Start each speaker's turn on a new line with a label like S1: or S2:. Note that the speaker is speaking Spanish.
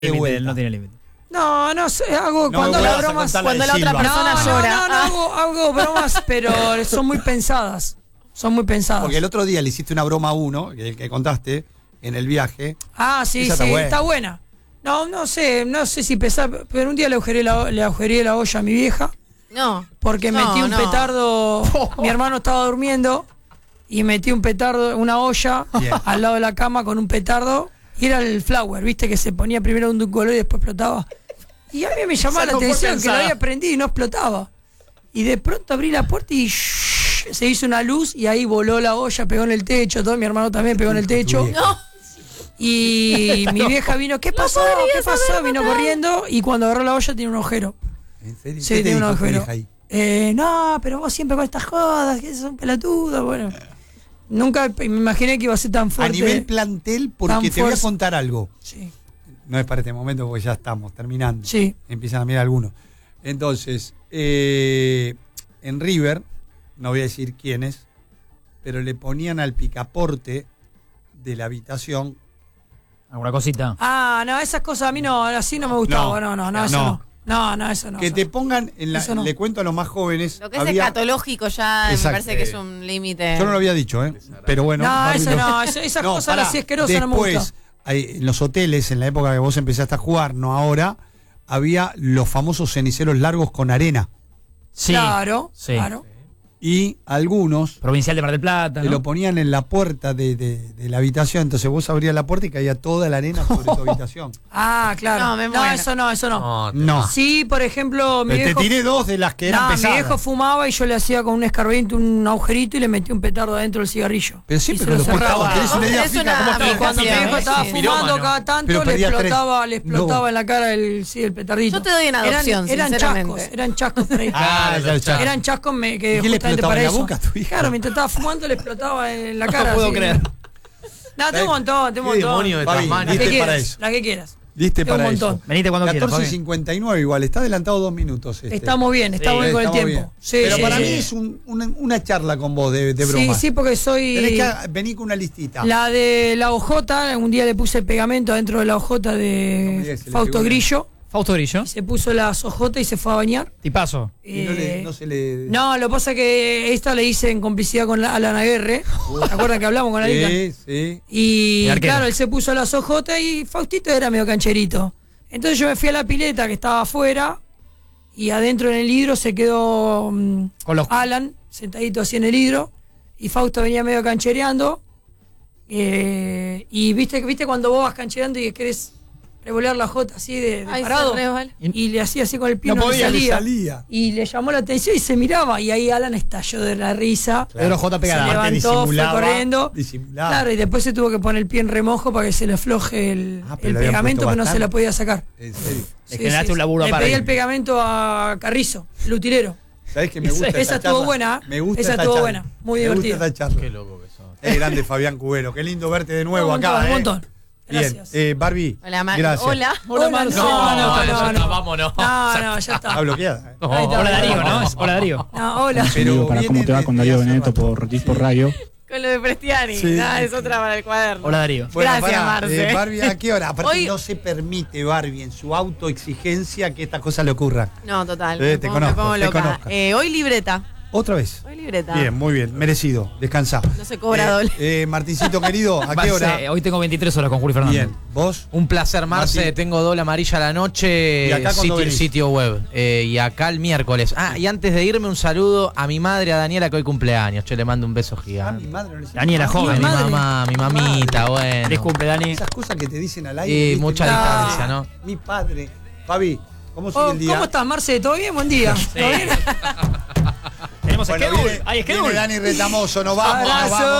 S1: No tiene límite.
S2: No sé, hago cuando la bromas,
S3: cuando la otra persona llora.
S2: Hago bromas, pero son muy pensadas. Son muy pensadas.
S4: Porque el otro día le hiciste una broma a uno, que contaste, en el viaje.
S2: Ah, sí, está buena. No sé si pesar, pero un día le agujeré la olla a mi vieja.
S3: No.
S2: Porque metí un petardo. Mi hermano estaba durmiendo y metí un petardo, una olla al lado de la cama con un petardo. Y era el flower, viste, que se ponía primero de un color y después explotaba. Y a mí me llamaba la atención que lo había prendido y no explotaba. Y de pronto abrí la puerta y se hizo una luz y ahí voló la olla, pegó en el techo, todo mi hermano también pegó en el techo. No. Y mi vieja vino, ¿qué pasó? ¿Qué pasó? Vino corriendo y cuando agarró la olla tiene un agujero.
S4: ¿En serio?
S2: Sí, tiene un agujero. No, pero vos siempre con estas jodas, que son pelotudos, bueno. Nunca me imaginé que iba a ser tan fuerte.
S4: A nivel plantel, porque te voy a contar algo.
S2: Sí.
S4: No es para este momento porque ya estamos terminando.
S2: Sí.
S4: Empiezan a mirar algunos. Entonces, en River, no voy a decir quiénes, pero le ponían al picaporte de la habitación.
S1: ¿Alguna cosita?
S2: No, esas cosas a mí no, así no me gustaba. No, eso no. No, eso no.
S4: Que te pongan en la. Le cuento a los más jóvenes.
S3: Lo que es escatológico ya me parece que es un límite.
S4: Yo no lo había dicho, pero bueno.
S2: No, eso no. Esas cosas así asquerosas no me gustan.
S4: Después, en los hoteles, en la época que vos empezaste a jugar, no ahora, había los famosos ceniceros largos con arena.
S1: Sí.
S2: Claro.
S4: Y algunos.
S1: Provincial de Mar del Plata.
S4: Te lo ponían en la puerta de la habitación. Entonces vos abrías la puerta y caía toda la arena sobre tu habitación.
S2: Claro. Eso no. Sí, por ejemplo, mi viejo.
S4: Te tiré dos de las que eran pesadas.
S2: Mi viejo fumaba y yo le hacía con un escarbadiente un agujerito y le metí un petardo adentro del cigarrillo.
S4: Pero siempre que lo cerraba.
S2: Tenés una idea fija. Cuando mi viejo estaba fumando cada tanto, le explotaba en la cara el petardito.
S3: Yo te doy una adopción, sinceramente.
S2: Eran chascos por ahí. Eran chascos que justamente para eso. Claro, mientras estaba fumando le explotaba en la cara.
S1: No puedo creer.
S2: No, tengo un montón.
S4: ¿Qué demonio de Tasmania?
S2: La que quieras.
S4: Diste para eso.
S1: Venite cuando quieras.
S4: 14:59 igual, está adelantado 2 minutos.
S2: Estamos bien con el tiempo.
S4: Pero para mí es una charla con vos de broma.
S2: Sí, porque soy.
S4: Tenés que venir con una listita.
S2: La de la OJ, un día le puse el pegamento adentro de la OJ de Fausto Grillo.
S1: Fausto Grillo.
S2: Se puso las OJ y se fue a bañar.
S1: Tipazo.
S4: No,
S2: lo que pasa es que esta le hice en complicidad con Alan Aguirre. ¿Se acuerdan que hablamos con Alan?
S4: Sí.
S2: Y claro, él se puso las OJ y Faustito era medio cancherito. Entonces yo me fui a la pileta que estaba afuera y adentro en el hidro se quedó Alan sentadito así en el hidro y Fausto venía medio canchereando. Y viste cuando vos vas canchereando y querés revolear la jota así de parado y le hacía así con el pie, no salía. Y le llamó la atención y se miraba y ahí Alan estalló de la risa.
S1: Pero J pegada.
S2: Se levantó, fue corriendo.
S4: Disimulaba.
S2: Claro, y después se tuvo que poner el pie en remojo para que se le afloje el pegamento, pero no se la podía sacar.
S4: ¿En serio?
S1: Le generaste un laburo aparte.
S2: Le pedí el pegamento a Carrizo, el utilero.
S4: ¿Sabés que me gusta
S2: esa estuvo buena?
S4: Me gusta
S2: esa estuvo buena, muy divertida.
S4: Qué loco que sos. Es grande Fabián Cubero, qué lindo verte de nuevo acá.
S2: Un montón.
S4: Gracias. Bien, Barbie.
S3: Hola,
S4: gracias.
S3: Hola,
S2: Marce. No,
S1: vámonos.
S2: No, ya está.
S4: Está bloqueada.
S1: Hola Darío, ¿no? Hola Darío.
S2: No, hola.
S5: Pero para cómo te va con Darío Benedetto por Dispo Radio.
S3: Con lo de Prestiani, es otra para el cuaderno.
S1: Hola Darío.
S4: Bueno,
S3: gracias, Marce.
S4: Barbie, ¿a qué hora? Aparte no se permite, Barbie, en su autoexigencia que estas cosas le ocurran.
S3: No, total.
S4: Te conozco.
S3: Hoy libreta.
S4: ¿Otra vez?
S3: Hoy libreta.
S4: Bien, muy bien, merecido. Descansá.
S3: No se cobra doble.
S4: Martincito querido, ¿a qué hora?
S1: Hoy tengo 23 horas con Juli Fernández.
S4: Bien, ¿vos?
S6: Un placer, Marce.
S4: Martín.
S6: Tengo doble amarilla a la noche.
S4: ¿Y acá
S6: sitio web. Y acá el miércoles. Y antes de irme, un saludo a mi madre, a Daniela, que hoy cumpleaños. Le mando un beso gigante.
S4: Mi madre no le
S1: Daniela, joven.
S6: Mi mamá, mi mamita, bueno.
S1: Feliz cumple, Dani.
S4: Esas cosas que te dicen al aire.
S6: Mucha distancia, ¿no?
S4: Mi padre. Fabi, ¿cómo sigue el día?
S2: ¿Cómo estás, Marce? ¿Todo bien? Buen día. ¿Todo bien?
S1: Tenemos
S4: Bueno,
S1: schedule. Hay schedule.
S4: Viene Dani Retamoso, nos vamos.
S2: Abrazo.